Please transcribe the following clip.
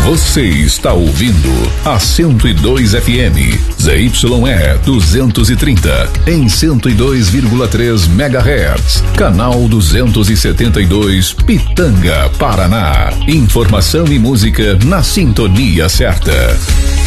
Você está ouvindo a 102 FM, ZYE 230, em 102,3 MHz, canal 272, Pitanga, Paraná. Informação e música na sintonia certa.